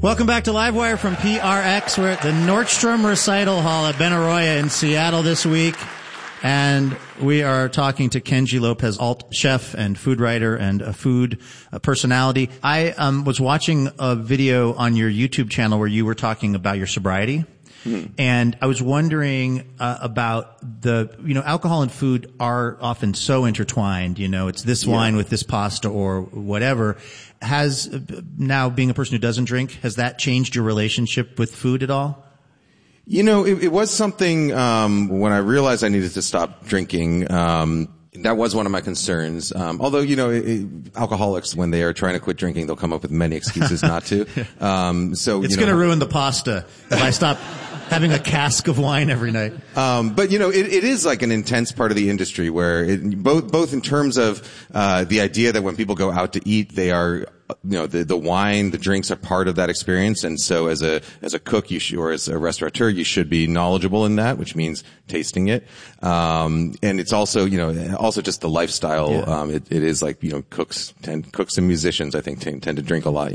Welcome back to Livewire from PRX. We're at the Nordstrom Recital Hall at Benaroya in Seattle this week. And we are talking to Kenji Lopez, alt chef and food writer and a food personality. I was watching a video on your YouTube channel where you were talking about your sobriety. And I was wondering about alcohol and food are often so intertwined. It's this wine with this pasta or whatever. Has now being a person who doesn't drink, has that changed your relationship with food at all? It was something when I realized I needed to stop drinking. That was one of my concerns. Although, alcoholics, when they are trying to quit drinking, they'll come up with many excuses not to. It's going to ruin the pasta if I stop having a cask of wine every night. But it is like an intense part of the industry where both in terms of the idea that when people go out to eat, they are the wine, the drinks are part of that experience. And so as a cook, or as a restaurateur, you should be knowledgeable in that, which means tasting it. And it's also, also just the lifestyle. Yeah. It is like, cooks and musicians, I think, tend to drink a lot,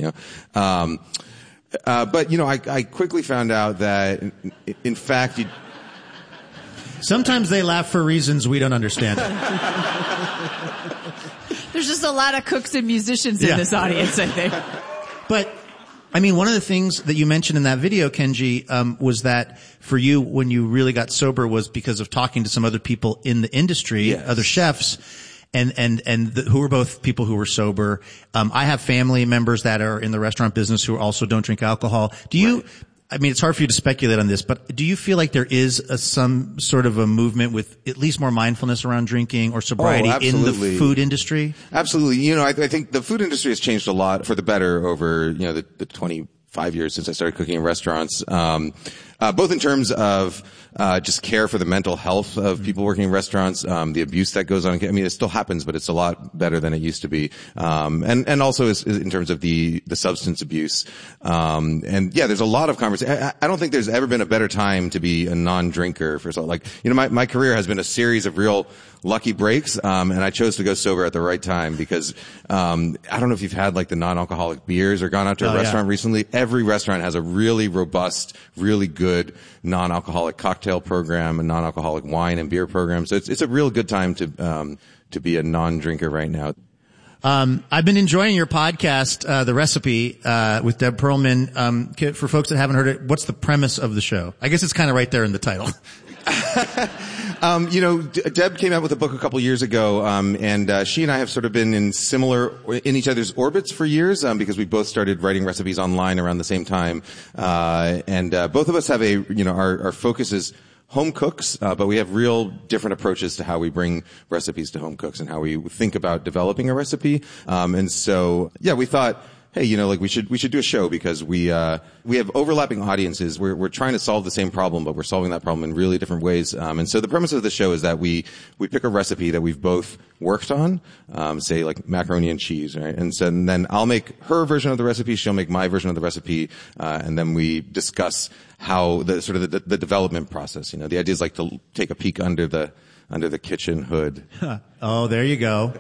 But, I quickly found out that, in fact, sometimes they laugh for reasons we don't understand. There's just a lot of cooks and musicians in this audience, I think. But, one of the things that you mentioned in that video, Kenji, was that for you, when you really got sober, was because of talking to some other people in the industry, other chefs, who were both people who were sober. I have family members that are in the restaurant business who also don't drink alcohol. Do you, it's hard for you to speculate on this, but do you feel like there is some sort of a movement with at least more mindfulness around drinking or sobriety in the food industry? Absolutely. I think the food industry has changed a lot for the better over, the 25 years since I started cooking in restaurants. Both in terms of just care for the mental health of people working in restaurants, the abuse that goes on. It still happens, but it's a lot better than it used to be. And also is in terms of the substance abuse. There's a lot of conversation. I don't think there's ever been a better time to be a non-drinker for so, my career has been a series of real lucky breaks, and I chose to go sober at the right time because, I don't know if you've had the non-alcoholic beers or gone out to a restaurant recently. Every restaurant has a really robust, really good non-alcoholic cocktail program and non-alcoholic wine and beer program. So it's a real good time to be a non-drinker right now. I've been enjoying your podcast, The Recipe, with Deb Perlman. For folks that haven't heard it, what's the premise of the show? I guess it's kind of right there in the title. Deb came out with a book a couple years ago, and she and I have sort of been in each other's orbits for years, because we both started writing recipes online around the same time. Both of us have our focus is home cooks, but we have real different approaches to how we bring recipes to home cooks and how we think about developing a recipe. We thought, hey, we should do a show because we have overlapping audiences. We're trying to solve the same problem, but we're solving that problem in really different ways. And so the premise of the show is that we pick a recipe that we've both worked on, say like macaroni and cheese, right? And then I'll make her version of the recipe, she'll make my version of the recipe, and then we discuss how the development process, the idea is to take a peek under the kitchen hood. Oh, there you go.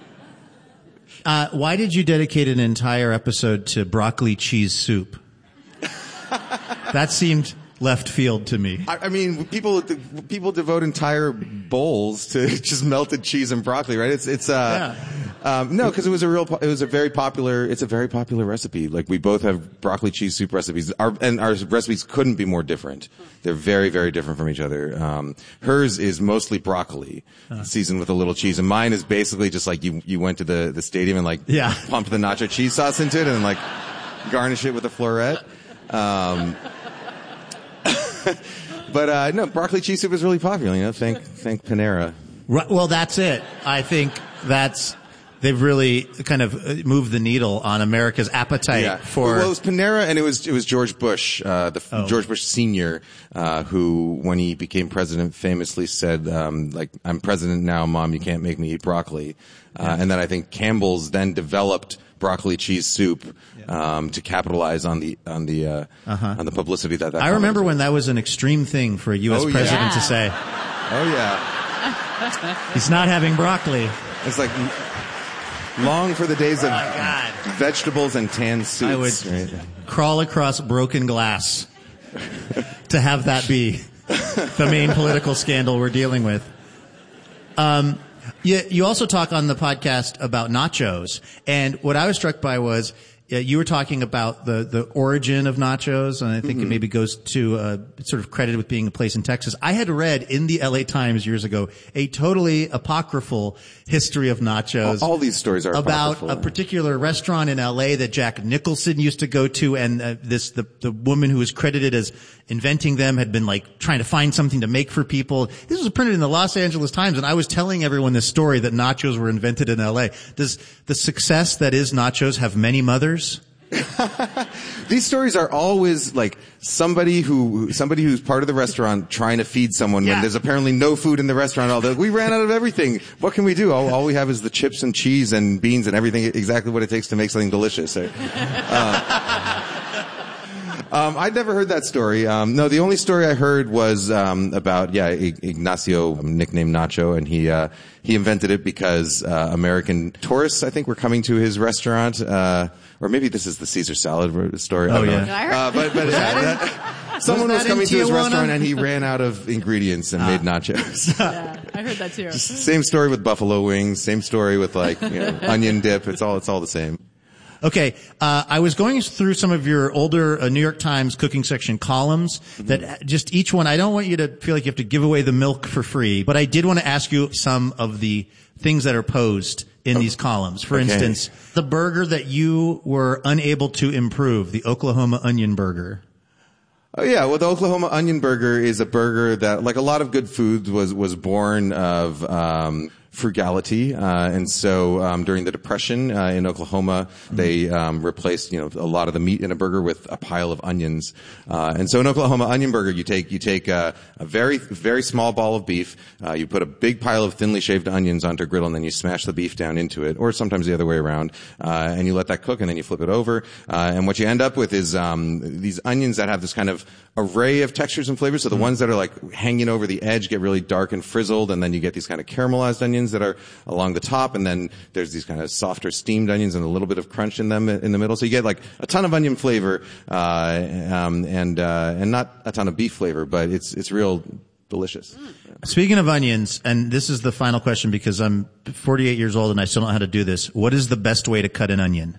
Why did you dedicate an entire episode to broccoli cheese soup? That seemed left field to me. People devote entire bowls to just melted cheese and broccoli, right? No, because it's a very popular recipe. We both have broccoli cheese soup recipes. Our recipes couldn't be more different. They're very, very different from each other. Hers is mostly broccoli, seasoned with a little cheese, and mine is basically just you went to the stadium and pumped the nacho cheese sauce into it and garnish it with a floret. But no, broccoli cheese soup is really popular. Thank Panera. Right, well, that's it. I think they've really kind of moved the needle on America's appetite for. Well, it was Panera, and it was George Bush, George Bush Sr., who, when he became president, famously said, "I'm president now, Mom. You can't make me eat broccoli." And then I think Campbell's then developed broccoli cheese soup to capitalize on the publicity that I remember when that was an extreme thing for a U.S. president to say. Oh yeah. He's not having broccoli. It's long for the days of Vegetables and canned soups. I would crawl across broken glass to have that be the main political scandal we're dealing with. You also talk on the podcast about nachos, and what I was struck by was you were talking about the origin of nachos, and I think it maybe goes to sort of credited with being a place in Texas. I had read in the LA Times years ago a totally apocryphal history of nachos. All these stories are about apocryphal. a particular restaurant in LA that Jack Nicholson used to go to, and the woman who was credited as inventing them had been like trying to find something to make for people. This was printed in the Los Angeles Times, and I was telling everyone this story that nachos were invented in LA. Does the success that is nachos have many mothers? These stories are always like somebody who's part of the restaurant trying to feed someone when there's apparently no food in the restaurant. We ran out of everything. What can we do? All we have is the chips and cheese and beans and everything, exactly what it takes to make something delicious. I'd never heard that story. No, the only story I heard was about Ignacio, nicknamed Nacho, and he invented it because American tourists, I think, were coming to his restaurant. Or maybe this is the Caesar salad story. Oh, yeah. Someone was coming to his Tijuana? restaurant and he ran out of ingredients and made nachos. Yeah, I heard that too. Same story with buffalo wings. Same story with onion dip. It's all the same. Okay, I was going through some of your older New York Times cooking section columns that just each one, I don't want you to feel like you have to give away the milk for free, but I did want to ask you some of the things that are posed in these columns. For instance, the burger that you were unable to improve, the Oklahoma onion burger. Oh yeah, well the Oklahoma onion burger is a burger that, like a lot of good foods, was born of frugality, and so during the Depression in Oklahoma, they replaced a lot of the meat in a burger with a pile of onions, and so in Oklahoma onion burger, you take a very very small ball of beef, you put a big pile of thinly shaved onions onto a griddle, and then you smash the beef down into it, or sometimes the other way around, and you let that cook, and then you flip it over, and what you end up with is these onions that have this kind of array of textures and flavors. So the ones that are like hanging over the edge get really dark and frizzled, and then you get these kind of caramelized onions that are along the top, and then there's these kind of softer steamed onions and a little bit of crunch in them in the middle. So you get like a ton of onion flavor, and not a ton of beef flavor, but it's real delicious. Speaking of onions, and this is the final question because I'm 48 years old and I still don't know how to do this. What is the best way to cut an onion?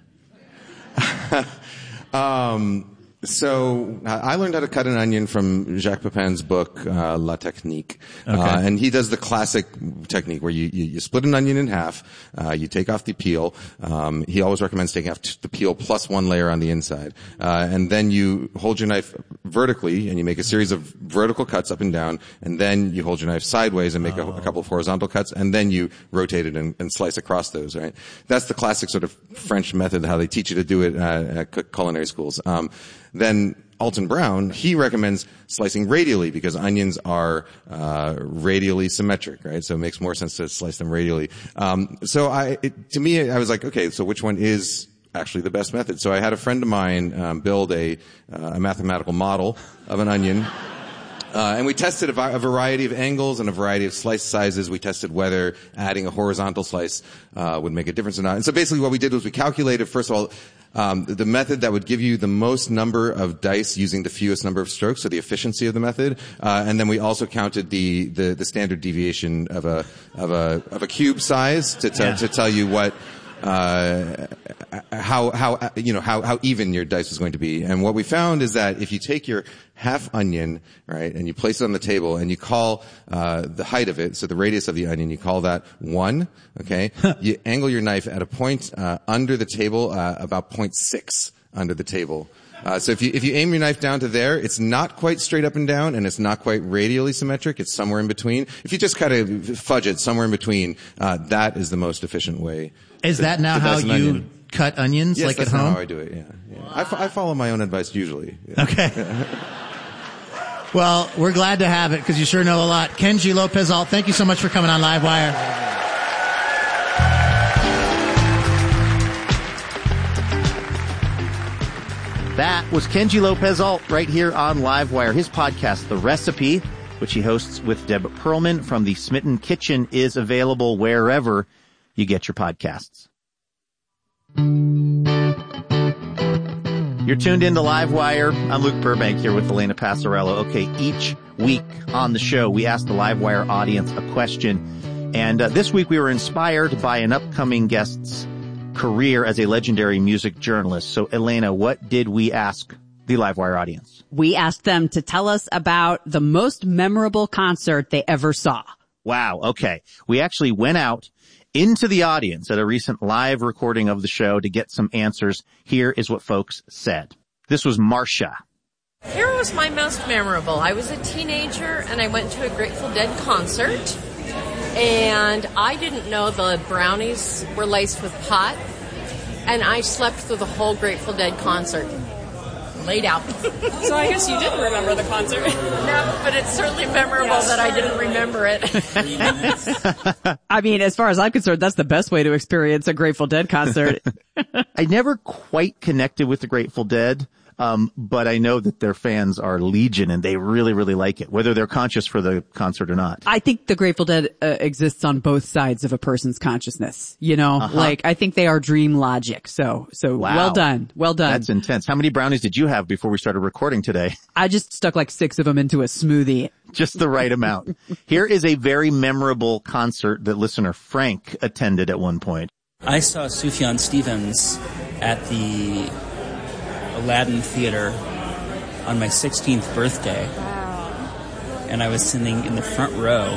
So I learned how to cut an onion from Jacques Pepin's book, La Technique. And he does the classic technique where you split an onion in half, you take off the peel. He always recommends taking off the peel plus one layer on the inside. And then you hold your knife vertically and you make a series of vertical cuts up and down. And then you hold your knife sideways and make a couple of horizontal cuts. And then you rotate it and slice across those, right? That's the classic sort of French method, how they teach you to do it at culinary schools. Then Alton Brown, he recommends slicing radially because onions are radially symmetric, right? So it makes more sense to slice them radially. To me, I was like, okay, so which one is actually the best method? So I had a friend of mine build a mathematical model of an onion. And we tested a variety of angles and a variety of slice sizes. We tested whether adding a horizontal slice would make a difference or not. And so basically what we did was we calculated, first of all, the method that would give you the most number of dice using the fewest number of strokes, so the efficiency of the method. And then we also counted the standard deviation of a cube size to tell you what how even your dice was going to be. And what we found is that if you take your half onion, right, and you place it on the table and you call the height of it, so the radius of the onion, you call that 1, okay? You angle your knife at a point under the table, about 0.6 under the table. So if you aim your knife down to there, it's not quite straight up and down, and it's not quite radially symmetric. It's somewhere in between. If you just kind of fudge it somewhere in between, that is the most efficient way. Is that now how you cut onions, yes, like at that's home? How I do it. Yeah. Wow. I follow my own advice usually. Yeah. Okay. Well, we're glad to have it because you sure know a lot. Kenji Lopez-Alt, thank you so much for coming on Livewire. That was Kenji Lopez-Alt right here on Livewire. His podcast, The Recipe, which he hosts with Deb Perlman from the Smitten Kitchen, is available wherever you get your podcasts. You're tuned into Livewire. I'm Luke Burbank here with Elena Passarello. Okay, each week on the show, we ask the Livewire audience a question. And this week we were inspired by an upcoming guest's career as a legendary music journalist. So, Elena, what did we ask the Livewire audience? We asked them to tell us about the most memorable concert they ever saw. Wow, okay. We actually went out into the audience at a recent live recording of the show to get some answers. Here is what folks said. This was Marcia. Here was my most memorable. I was a teenager and I went to a Grateful Dead concert, and I didn't know the brownies were laced with pot, and I slept through the whole Grateful Dead concert. Laid out. So I guess you didn't remember the concert. No, but it's certainly memorable that I didn't remember it. I mean, as far as I'm concerned, that's the best way to experience a Grateful Dead concert. I never quite connected with the Grateful Dead, but I know that their fans are legion and they really, really like it, whether they're conscious for the concert or not. I think the Grateful Dead exists on both sides of a person's consciousness, you know? Like, I think they are dream logic. So Wow. Well done. Well done. That's intense. How many brownies did you have before we started recording today? I just stuck like 6 of them into a smoothie. Just the right amount. Here is a very memorable concert that listener Frank attended at one point. I saw Sufjan Stevens at the Aladdin Theater on my 16th birthday. Wow. And I was sitting in the front row.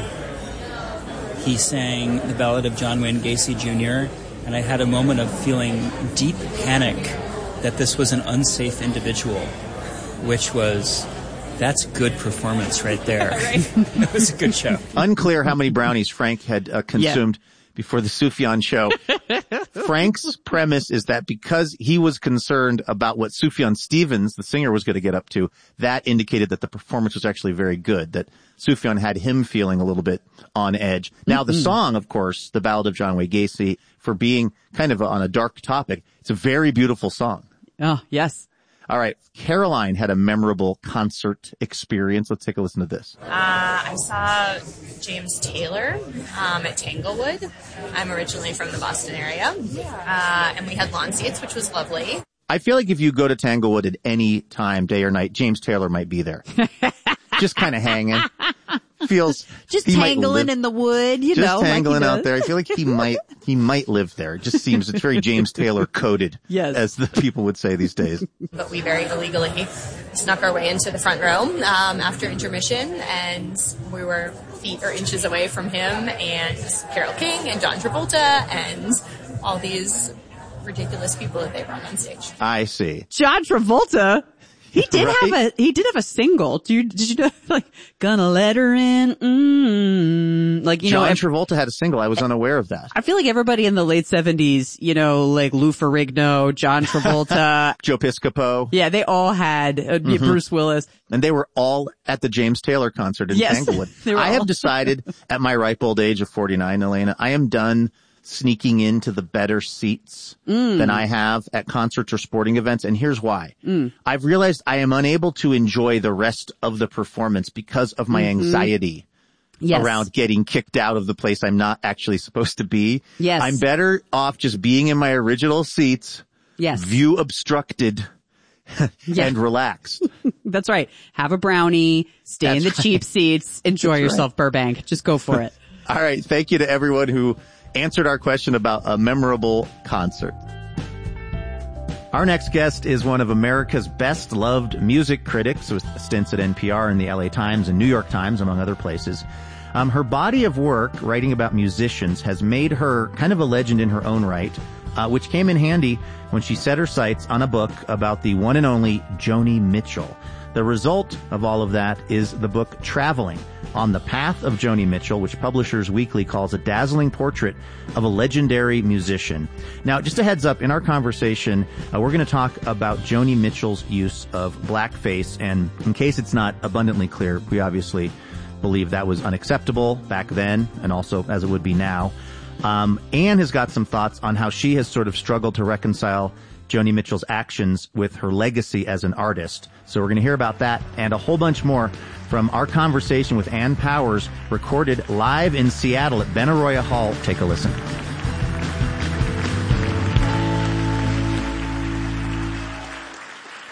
He sang the Ballad of John Wayne Gacy Jr., and I had a moment of feeling deep panic that this was an unsafe individual, which was, that's good performance right there. It was a good show. Unclear how many brownies Frank had consumed before the Sufjan show. Frank's premise is that because he was concerned about what Sufjan Stevens, the singer, was going to get up to, that indicated that the performance was actually very good, that Sufjan had him feeling a little bit on edge. Now, the song, of course, The Ballad of John Wayne Gacy, for being kind of on a dark topic, it's a very beautiful song. Oh, yes. All right. Caroline had a memorable concert experience. Let's take a listen to this. I saw James Taylor at Tanglewood. I'm originally from the Boston area. And we had lawn seats, which was lovely. I feel like if you go to Tanglewood at any time, day or night, James Taylor might be there. Just kind of hanging. Feels just tangling in the wood, you know. Just tangling out there. I feel like he might live there. It just seems it's very James Taylor coded, as the people would say these days. But we very illegally snuck our way into the front row after intermission, and we were feet or inches away from him and Carole King and John Travolta and all these ridiculous people that they brought on stage. I see. John Travolta? He did have a single. Did you know, like, gonna let her in, like, you John know. Travolta had a single. I was unaware of that. I feel like everybody in the late 70s, you know, like Lou Ferrigno, John Travolta. Joe Piscopo. Yeah, they all had, Bruce Willis. And they were all at the James Taylor concert in Tanglewood. I have decided at my ripe old age of 49, Elena, I am done sneaking into the better seats than I have at concerts or sporting events. And here's why. I've realized I am unable to enjoy the rest of the performance because of my anxiety around getting kicked out of the place I'm not actually supposed to be. Yes. I'm better off just being in my original seats, view obstructed, and relax. That's right. Have a brownie, stay in the cheap seats, enjoy yourself, Burbank. Just go for it. All right. Thank you to everyone who answered our question about a memorable concert. Our next guest is one of America's best-loved music critics with stints at NPR and the LA Times and New York Times, among other places. Her body of work writing about musicians has made her kind of a legend in her own right, which came in handy when she set her sights on a book about the one and only Joni Mitchell. The result of all of that is the book Traveling, On the Path of Joni Mitchell, which Publishers Weekly calls a dazzling portrait of a legendary musician. Now, just a heads up, in our conversation, we're going to talk about Joni Mitchell's use of blackface, and in case it's not abundantly clear, we obviously believe that was unacceptable back then, and also as it would be now. Anne has got some thoughts on how she has sort of struggled to reconcile Joni Mitchell's actions with her legacy as an artist. So we're going to hear about that and a whole bunch more from our conversation with Ann Powers, recorded live in Seattle at Benaroya Hall. Take a listen.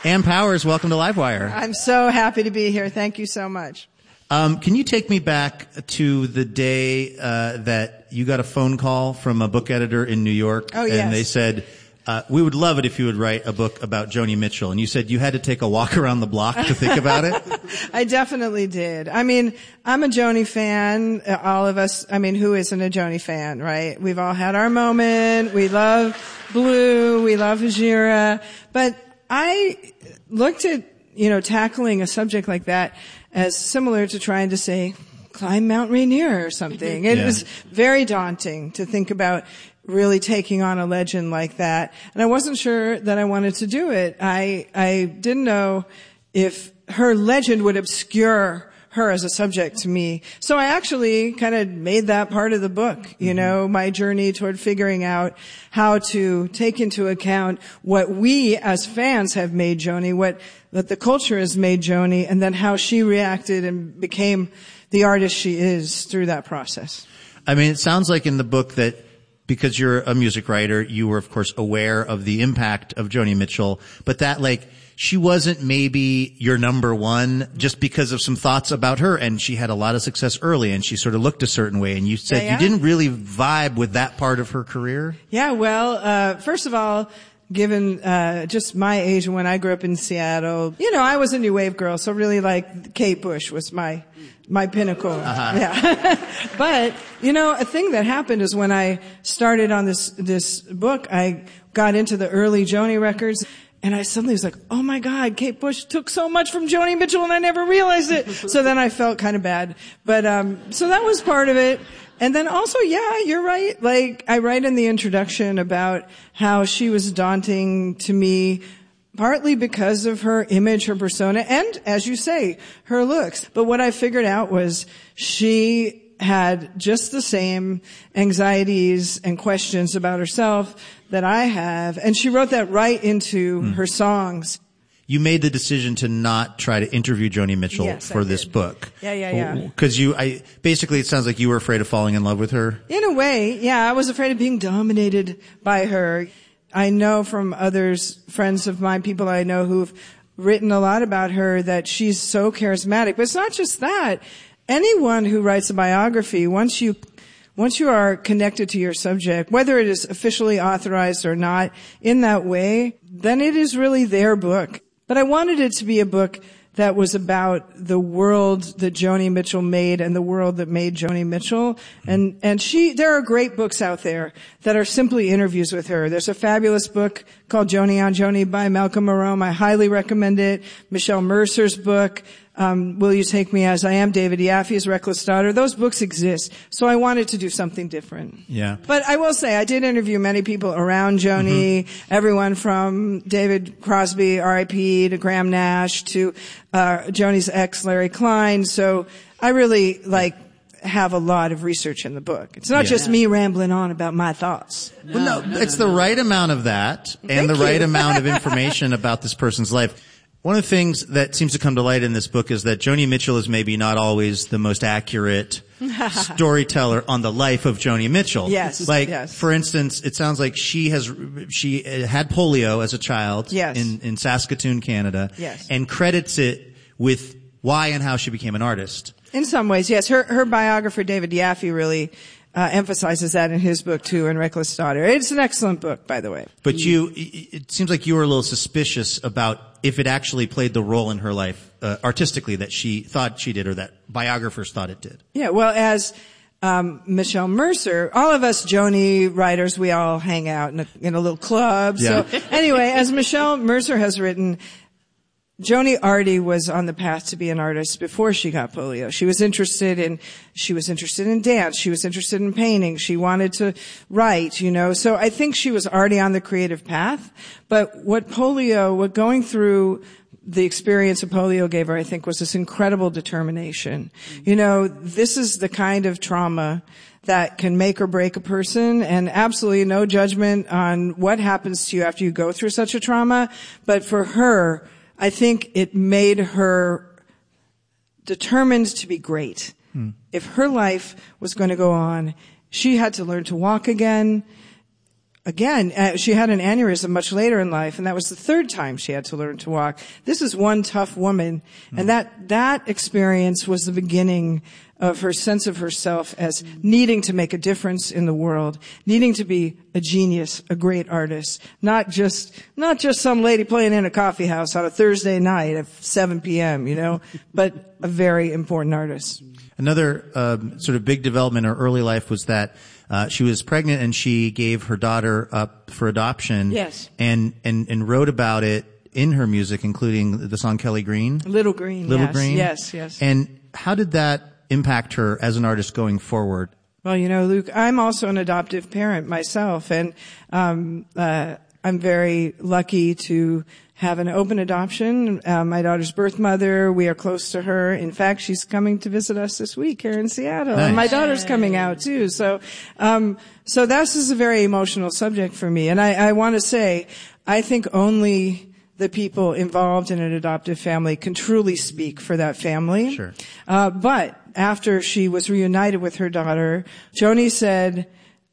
Ann Powers, welcome to Livewire. I'm so happy to be here. Thank you so much. Can you take me back to the day that you got a phone call from a book editor in New York? Oh, yes. And they said, we would love it if you would write a book about Joni Mitchell. And you said you had to take a walk around the block to think about it? I definitely did. I mean, I'm a Joni fan. All of us, I mean, who isn't a Joni fan, right? We've all had our moment. We love Blue. We love Hejira. But I looked at, tackling a subject like that as similar to trying to say, climb Mount Rainier or something. It was very daunting to think about really taking on a legend like that. And I wasn't sure that I wanted to do it. I didn't know if her legend would obscure her as a subject to me. So I actually kind of made that part of the book, my journey toward figuring out how to take into account what we as fans have made Joni, what the culture has made Joni, and then how she reacted and became the artist she is through that process. I mean, it sounds like in the book that because you're a music writer, you were, of course, aware of the impact of Joni Mitchell, but that, she wasn't maybe your number one just because of some thoughts about her, and she had a lot of success early, and she sort of looked a certain way, and you said you didn't really vibe with that part of her career? Yeah, well, first of all, given just my age when I grew up in Seattle, I was a new wave girl, so really Kate Bush was my pinnacle. Uh-huh. Yeah. But, a thing that happened is when I started on this book, I got into the early Joni records, and I suddenly was like, oh my God, Kate Bush took so much from Joni Mitchell and I never realized it. So then I felt kind of bad. But, so that was part of it. And then also, you're right. I write in the introduction about how she was daunting to me, partly because of her image, her persona, and, as you say, her looks. But what I figured out was she had just the same anxieties and questions about herself that I have, and she wrote that right into her songs. You made the decision to not try to interview Joni Mitchell for this book. Yeah. Because basically it sounds like you were afraid of falling in love with her. In a way, yeah, I was afraid of being dominated by her. I know from friends of mine, people I know who've written a lot about her, that she's so charismatic. But it's not just that. Anyone who writes a biography, once you are connected to your subject, whether it is officially authorized or not, in that way, then it is really their book. But I wanted it to be a book that was about the world that Joni Mitchell made and the world that made Joni Mitchell. And there are great books out there that are simply interviews with her. There's a fabulous book called Joni on Joni by Malcolm Marome. I highly recommend it. Michelle Mercer's book, Will You Take Me As I Am, David Yaffe's Reckless Daughter. Those books exist. So I wanted to do something different. Yeah. But I will say, I did interview many people around Joni, everyone from David Crosby, R.I.P., to Graham Nash, to Joni's ex, Larry Klein. So I really, have a lot of research in the book. It's not just me rambling on about my thoughts. Well, no, it's the right amount of that and the right amount of information about this person's life. One of the things that seems to come to light in this book is that Joni Mitchell is maybe not always the most accurate storyteller on the life of Joni Mitchell. Yes. For instance, it sounds like she had polio as a child in Saskatoon, Canada, and credits it with why and how she became an artist. In some ways, yes. Her biographer, David Yaffe, really emphasizes that in his book too, in Reckless Daughter. It's an excellent book, by the way. But it seems like you were a little suspicious about if it actually played the role in her life artistically that she thought she did, or that biographers thought it did. Yeah, well, as Michelle Mercer, all of us Joni writers, we all hang out in a little club. Yeah. So anyway, as Michelle Mercer has written, Joni already was on the path to be an artist before she got polio. She was interested in dance. She was interested in painting. She wanted to write, So I think she was already on the creative path. But what going through the experience of polio gave her, I think, was this incredible determination. This is the kind of trauma that can make or break a person, and absolutely no judgment on what happens to you after you go through such a trauma. But for her, I think it made her determined to be great. If her life was going to go on, she had to learn to walk again. again, she had an aneurysm much later in life, and that was the third time she had to learn to walk. This is one tough woman, and that experience was the beginning of her sense of herself as needing to make a difference in the world, needing to be a genius, a great artist, not just some lady playing in a coffee house on a Thursday night at 7 p.m., but a very important artist. Another sort of big development in her early life was that she was pregnant and she gave her daughter up for adoption. Yes. And wrote about it in her music, including the song Kelly Green. Little Green. Yes. And how did that impact her as an artist going forward? Well, Luke, I'm also an adoptive parent myself, and I'm very lucky to have an open adoption. My daughter's birth mother, we are close to her. In fact, she's coming to visit us this week here in Seattle. Nice. And my daughter's coming out too. So this is a very emotional subject for me. And I want to say, I think only the people involved in an adoptive family can truly speak for that family. Sure. But after she was reunited with her daughter, Joni said,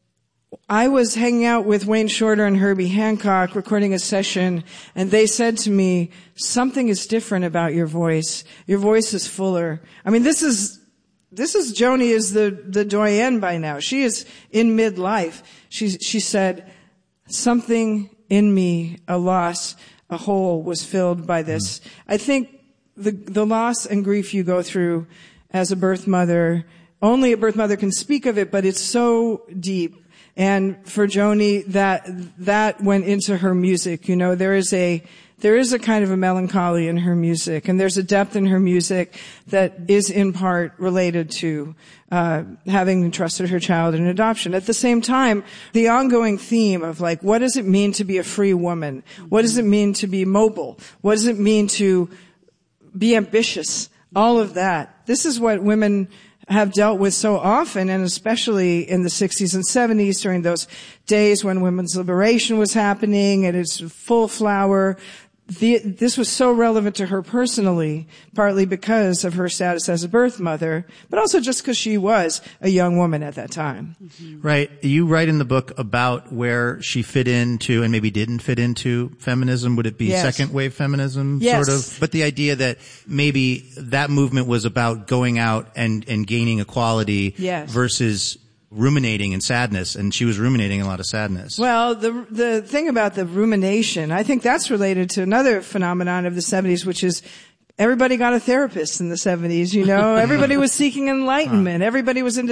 I was hanging out with Wayne Shorter and Herbie Hancock recording a session, and they said to me, something is different about your voice. Your voice is fuller. I mean, this is Joni is the doyenne by now. She is in midlife. She said, something in me, a loss, a hole was filled by this. I think the loss and grief you go through as a birth mother, only a birth mother can speak of it, but it's so deep. And for Joni, that went into her music. There is a kind of a melancholy in her music, and there's a depth in her music that is in part related to having entrusted her child in adoption. At the same time, the ongoing theme of what does it mean to be a free woman? What does it mean to be mobile? What does it mean to be ambitious? All of that. This is what women have dealt with so often, and especially in the 60s and 70s during those days when women's liberation was happening and it's full flower. This was so relevant to her personally, partly because of her status as a birth mother, but also just because she was a young woman at that time. Right. You write in the book about where she fit into and maybe didn't fit into feminism. Would it be second wave feminism? Yes. Sort of. But the idea that maybe that movement was about going out and gaining equality versus ruminating in sadness, and she was ruminating a lot of sadness. Well, the thing about the rumination, I think that's related to another phenomenon of the 70s, which is everybody got a therapist in the 70s, Everybody was seeking enlightenment. Everybody was into